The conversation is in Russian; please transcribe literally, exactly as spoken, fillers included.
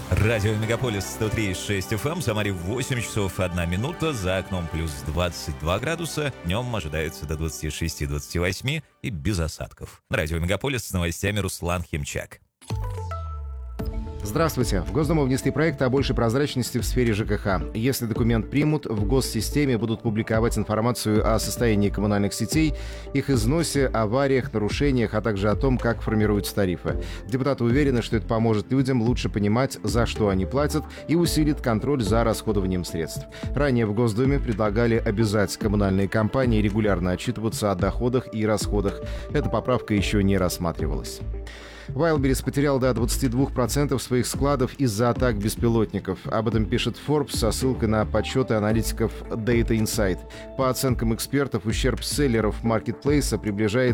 Радио Мегаполис сто три и шесть эф эм, в Самаре восемь часов одна минута, за окном плюс двадцать два градуса, днем ожидается до двадцати шести - двадцати восьми и без осадков. Радио Мегаполис с новостями Руслан Химчак. Здравствуйте. В Госдуму внесли проект о большей прозрачности в сфере ЖКХ. Если документ примут, в госсистеме будут публиковать информацию о состоянии коммунальных сетей, их износе, авариях, нарушениях, а также о том, как формируются тарифы. Депутаты уверены, что это поможет людям лучше понимать, за что они платят, и усилит контроль за расходованием средств. Ранее в Госдуме предлагали обязать коммунальные компании регулярно отчитываться о доходах и расходах. Эта поправка еще не рассматривалась. Wildberries потерял до двадцати двух процентов своих складов из-за атак беспилотников. Об этом пишет Forbes со ссылкой на подсчеты аналитиков Data Insight. По оценкам экспертов, ущерб селлеров маркетплейса приближается